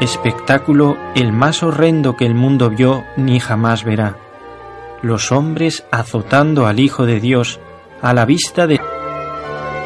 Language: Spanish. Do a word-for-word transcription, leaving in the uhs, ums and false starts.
espectáculo el más horrendo que el mundo vio ni jamás verá. Los hombres azotando al Hijo de Dios a la vista de